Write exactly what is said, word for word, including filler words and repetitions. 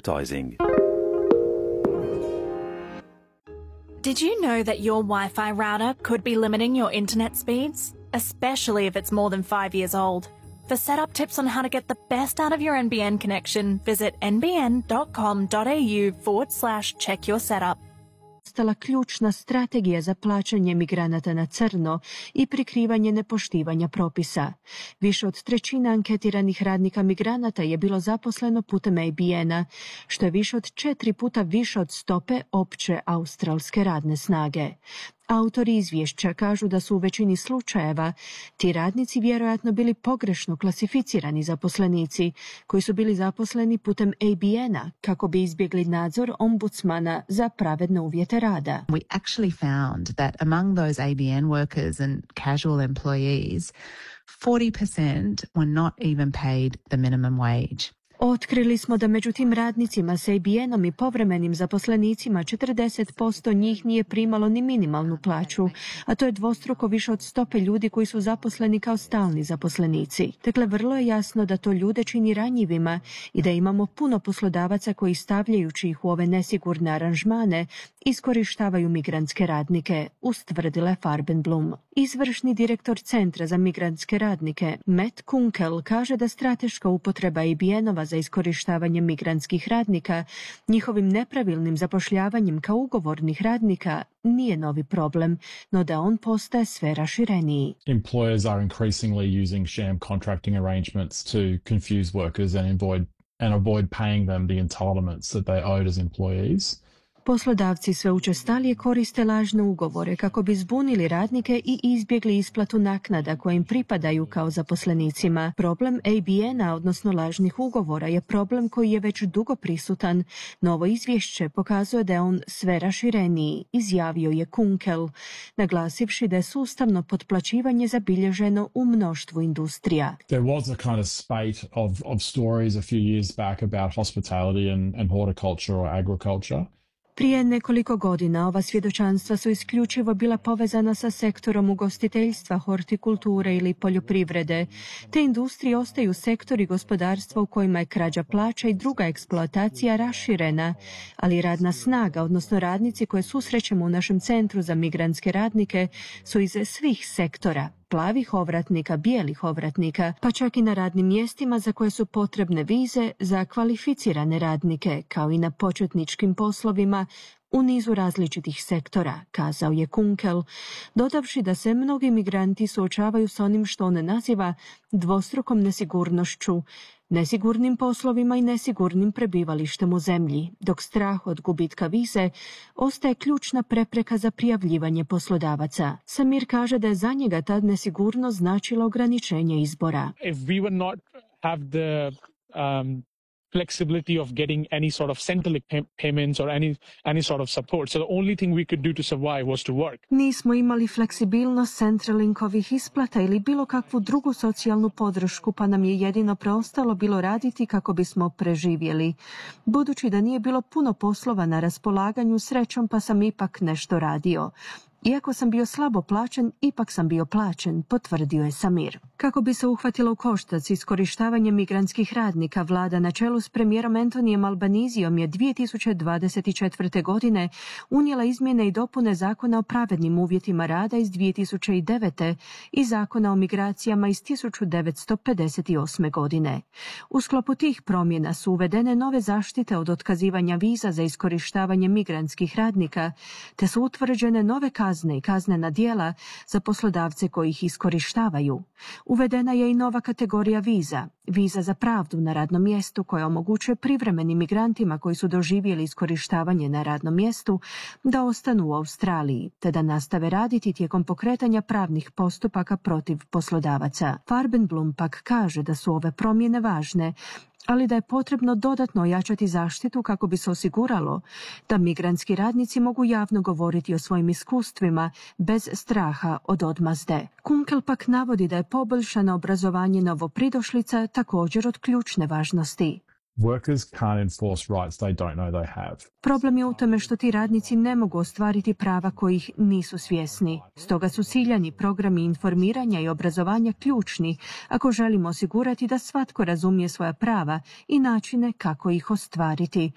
advertising. Did you know that your Wi-Fi router could be limiting your internet speeds, especially if it's more than five years old? For setup tips on how to get the best out of your N B N connection, visit nbn.com.au forward slash check your setup. Ostala ključna strategija za plaćanje migranata na crno i prikrivanje nepoštivanja propisa. Više od trećine anketiranih radnika migranata je bilo zaposleno putem A B N-a, što je više od četiri puta više od stope opće australske radne snage. Autori izvješća kažu da su u većini slučajeva ti radnici vjerojatno bili pogrešno klasificirani zaposlenici koji su bili zaposleni putem A B N-a kako bi izbjegli nadzor ombudsmana za pravedne uvjete rada. We actually found that among those A B N workers and casual employees, forty percent were not even paid the minimum wage. Otkrili smo da među tim radnicima s A B N-om i povremenim zaposlenicima četrdeset posto njih nije primalo ni minimalnu plaću, a to je dvostruko više od stope ljudi koji su zaposleni kao stalni zaposlenici. Dakle, vrlo je jasno da to ljude čini ranjivima i da imamo puno poslodavaca koji stavljajući ih u ove nesigurne aranžmane iskorištavaju migrantske radnike, ustvrdila je Farbenblum. Izvršni direktor Centra za migrantske radnike, Matt Kunkel, kaže da strateška upotreba A B N-ova za iskorištavanje migrantskih radnika, njihovim nepravilnim zapošljavanjem kao ugovornih radnika nije novi problem, no da on postaje sve rašireniji. Employers are increasingly using sham contracting arrangements to confuse workers and avoid and avoid paying them the entitlements that they owed as employees. Poslodavci sve učestalije koriste lažne ugovore kako bi zbunili radnike i izbjegli isplatu naknada koje im pripadaju kao zaposlenicima. Problem A B N-a, odnosno lažnih ugovora, je problem koji je već dugo prisutan. Novo izvješće pokazuje da je on sve rašireniji, izjavio je Kunkel, naglasivši da je sustavno potplaćivanje zabilježeno u mnoštvu industrija. There was a kind of spate of, of stories a few years back about hospitality and, and horticulture or agriculture. Prije nekoliko godina ova svjedočanstva su isključivo bila povezana sa sektorom ugostiteljstva, hortikulture ili poljoprivrede. Te industrije ostaju sektori gospodarstva u kojima je krađa plaća i druga eksploatacija raširena, ali radna snaga, odnosno radnici koje susrećemo u našem centru za migrantske radnike, su iz svih sektora. Plavih ovratnika, bijelih ovratnika, pa čak i na radnim mjestima za koje su potrebne vize za kvalificirane radnike, kao i na početničkim poslovima u nizu različitih sektora, kazao je Kunkel, dodavši da se mnogi migranti suočavaju s onim što on naziva dvostrukom nesigurnošću, nesigurnim poslovima i nesigurnim prebivalištem u zemlji, dok strah od gubitka vize ostaje ključna prepreka za prijavljivanje poslodavaca. Samir kaže da je za njega ta nesigurnost značila ograničenje izbora. If we would not have the um... flexibility of getting any sort of Centrelink pay- payments or any any sort of support. So the only thing we could do to survive was to work. Nismo imali fleksibilnost Centrelinkovih isplata ili bilo kakvu drugu socijalnu podršku, pa nam je jedino preostalo bilo raditi kako bismo preživjeli. Budući da nije bilo puno poslova na raspolaganju, srećom pa sam ipak nešto radio. Iako sam bio slabo plaćen, ipak sam bio plaćen, potvrdio je Samir. Kako bi se uhvatilo u koštac iskorištavanje migrantskih radnika, vlada na čelu s premijerom Antonijem Albanizijom je dvije tisuće dvadeset četvrte. godine unijela izmjene i dopune Zakona o pravednim uvjetima rada iz dvije tisuće devete. i Zakona o migracijama iz tisuću devetsto pedeset osme. godine. U sklopu tih promjena su uvedene nove zaštite od otkazivanja viza za iskorištavanje migrantskih radnika, te su utvrđene nove kazne i kaznena djela za poslodavce koji ih iskorištavaju. Uvedena je i nova kategorija viza, viza za pravdu na radnom mjestu koja omogućuje privremenim migrantima koji su doživjeli iskorištavanje na radnom mjestu da ostanu u Australiji, te da nastave raditi tijekom pokretanja pravnih postupaka protiv poslodavaca. Farbenblum pak kaže da su ove promjene važne, ali da je potrebno dodatno ojačati zaštitu kako bi se osiguralo da migrantski radnici mogu javno govoriti o svojim iskustvima bez straha od odmazde. Kunkel pak navodi da je poboljšano obrazovanje novopridošlica također od ključne važnosti. Workers can't enforce rights they don't know they have. Problem je u tome što ti radnici ne mogu ostvariti prava kojih nisu svjesni. Stoga su ciljani programi informiranja i obrazovanja ključni ako želimo osigurati da svatko razumije svoja prava i načine kako ih ostvariti,